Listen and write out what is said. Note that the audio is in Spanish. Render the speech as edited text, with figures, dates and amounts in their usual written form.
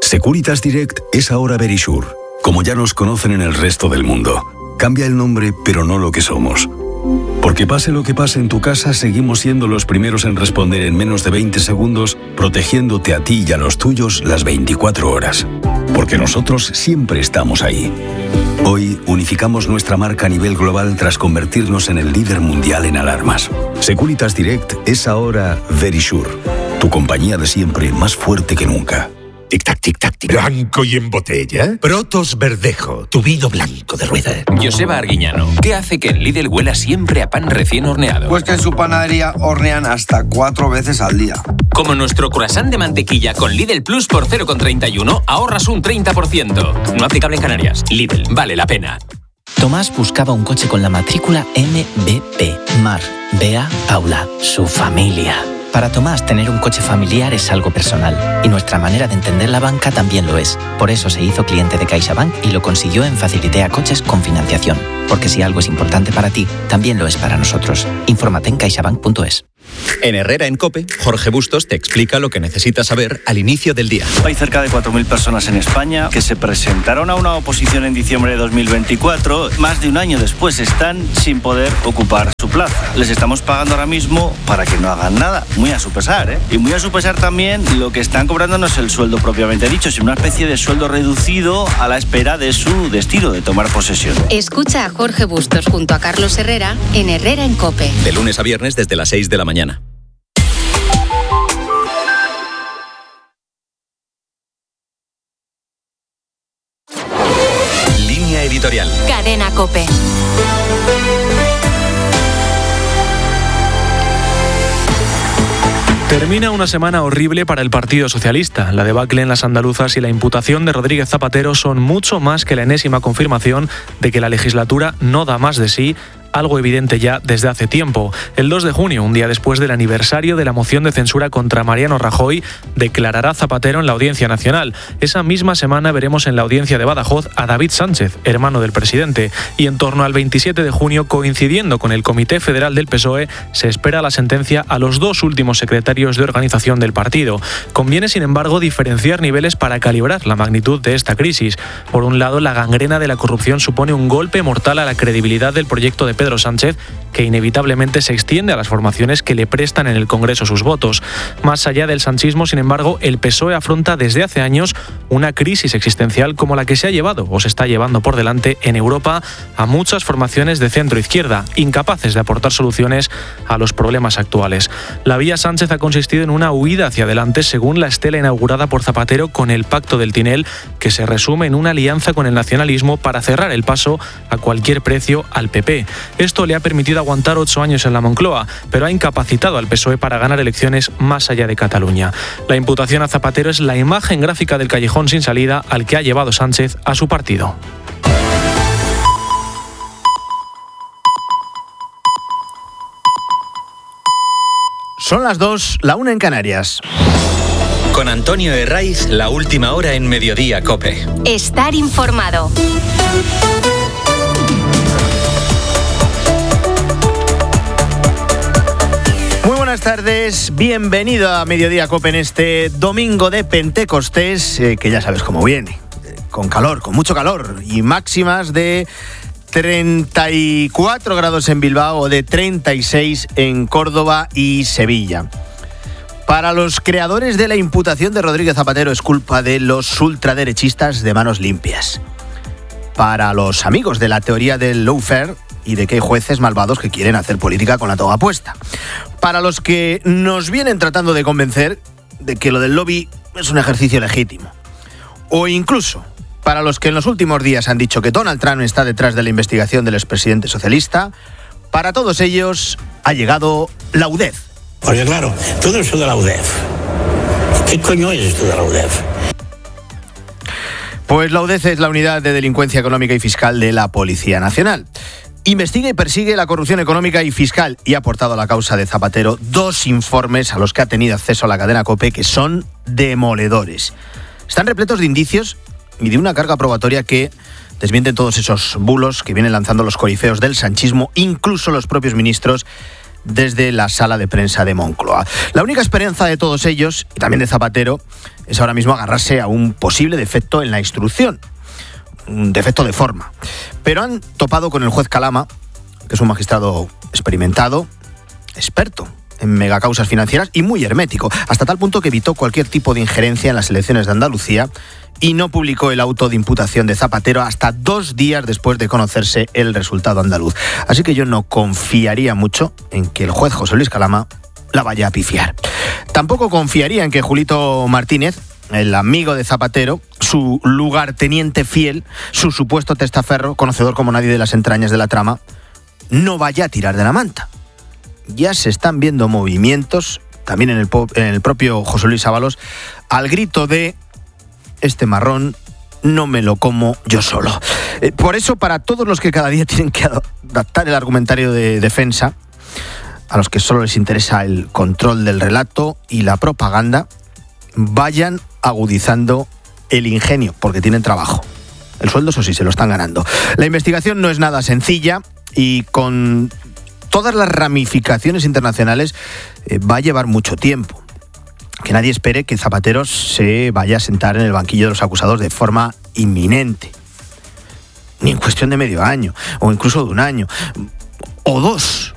Securitas Direct es ahora Verisure, como ya nos conocen en el resto del mundo. Cambia el nombre, pero no lo que somos. Porque pase lo que pase en tu casa, seguimos siendo los primeros en responder en menos de 20 segundos, protegiéndote a ti y a los tuyos las 24 horas. Porque nosotros siempre estamos ahí. Hoy unificamos nuestra marca a nivel global tras convertirnos en el líder mundial en alarmas. Securitas Direct es ahora Verisure, tu compañía de siempre más fuerte que nunca. Tic-tac, tic-tac, tic. ¿Blanco y en botella? Protos Verdejo, tu vino blanco de rueda. Joseba Arguiñano, ¿qué hace que en Lidl huela siempre a pan recién horneado? Pues que en su panadería hornean hasta 4 veces al día. Como nuestro croissant de mantequilla con Lidl Plus por 0,31, ahorras un 30%. No aplicable en Canarias. Lidl, vale la pena. Tomás buscaba un coche con la matrícula MBP. Mar, Bea, Paula, su familia. Para Tomás, tener un coche familiar es algo personal, y nuestra manera de entender la banca también lo es. Por eso se hizo cliente de CaixaBank y lo consiguió en Facilitea Coches con financiación. Porque si algo es importante para ti, también lo es para nosotros. Infórmate en caixabank.es. En Herrera en COPE, Jorge Bustos te explica lo que necesitas saber al inicio del día. Hay cerca de 4.000 personas en España que se presentaron a una oposición en diciembre de 2024. Más de un año después están sin poder ocupar su plaza. Les estamos pagando ahora mismo para que no hagan nada. Muy a su pesar, ¿eh? Y muy a su pesar también lo que están cobrando no es el sueldo propiamente dicho, sino una especie de sueldo reducido a la espera de su destino, de tomar posesión. Escucha a Jorge Bustos junto a Carlos Herrera en Herrera en COPE. De lunes a viernes desde las 6 de la mañana. Línea editorial. Cadena COPE. Termina una semana horrible para el Partido Socialista. La debacle en las andaluzas y la imputación de Rodríguez Zapatero son mucho más que la enésima confirmación de que la legislatura no da más de sí, algo evidente ya desde hace tiempo. El 2 de junio, un día después del aniversario de la moción de censura contra Mariano Rajoy, declarará Zapatero en la Audiencia Nacional. Esa misma semana veremos en la audiencia de Badajoz a David Sánchez, hermano del presidente. Y en torno al 27 de junio, coincidiendo con el Comité Federal del PSOE, se espera la sentencia a los 2 últimos secretarios de organización del partido. Conviene, sin embargo, diferenciar niveles para calibrar la magnitud de esta crisis. Por un lado, la gangrena de la corrupción supone un golpe mortal a la credibilidad del proyecto de Pedro Sánchez, que inevitablemente se extiende a las formaciones que le prestan en el Congreso sus votos. Más allá del sanchismo, sin embargo, el PSOE afronta desde hace años una crisis existencial como la que se ha llevado o se está llevando por delante en Europa a muchas formaciones de centro-izquierda, incapaces de aportar soluciones a los problemas actuales. La vía Sánchez ha consistido en una huida hacia adelante, según la estela inaugurada por Zapatero con el Pacto del Tinel, que se resume en una alianza con el nacionalismo para cerrar el paso a cualquier precio al PP. Esto le ha permitido aguantar 8 años en la Moncloa, pero ha incapacitado al PSOE para ganar elecciones más allá de Cataluña. La imputación a Zapatero es la imagen gráfica del callejón sin salida al que ha llevado Sánchez a su partido. Son las 2, la 1 en Canarias. Con Antonio Herraiz, la última hora en Mediodía COPE. Estar informado. Muy buenas tardes, bienvenido a Mediodía COPE en este domingo de Pentecostés, que ya sabes cómo viene, con calor, con mucho calor, y máximas de 34 grados en Bilbao o de 36 en Córdoba y Sevilla. Para los creadores de la imputación de Rodríguez Zapatero es culpa de los ultraderechistas de manos limpias. Para los amigos de la teoría del lawfare y de que hay jueces malvados que quieren hacer política con la toga puesta. Para los que nos vienen tratando de convencer de que lo del lobby es un ejercicio legítimo. O incluso para los que en los últimos días han dicho que Donald Trump está detrás de la investigación del expresidente socialista, para todos ellos ha llegado la UDEF. Porque claro, todo eso de la UDEF, ¿qué coño es esto de la UDEF? Pues la UDEF es la Unidad de Delincuencia Económica y Fiscal de la Policía Nacional. Investiga y persigue la corrupción económica y fiscal y ha aportado a la causa de Zapatero 2 informes a los que ha tenido acceso la cadena COPE que son demoledores. Están repletos de indicios y de una carga probatoria que desmienten todos esos bulos que vienen lanzando los corifeos del sanchismo, incluso los propios ministros desde la sala de prensa de Moncloa. La única esperanza de todos ellos, y también de Zapatero, es ahora mismo agarrarse a un posible defecto en la instrucción, un defecto de forma. Pero han topado con el juez Calama, que es un magistrado experimentado, experto en megacausas financieras y muy hermético, hasta tal punto que evitó cualquier tipo de injerencia en las elecciones de Andalucía y no publicó el auto de imputación de Zapatero hasta 2 días después de conocerse el resultado andaluz. Así que yo no confiaría mucho en que el juez José Luis Calama la vaya a pifiar. Tampoco confiaría en que Julito Martínez, el amigo de Zapatero, su lugarteniente fiel, su supuesto testaferro, conocedor como nadie de las entrañas de la trama, no vaya a tirar de la manta. Ya se están viendo movimientos, también en el propio José Luis Ábalos, al grito de este marrón no me lo como yo solo. Por eso, para todos los que cada día tienen que adaptar el argumentario de defensa, a los que solo les interesa el control del relato y la propaganda, vayan agudizando el ingenio, porque tienen trabajo. El sueldo, eso sí, se lo están ganando. La investigación no es nada sencilla y con todas las ramificaciones internacionales va a llevar mucho tiempo. Que nadie espere que Zapatero se vaya a sentar en el banquillo de los acusados de forma inminente. Ni en cuestión de medio año, o incluso de 1 año, o 2.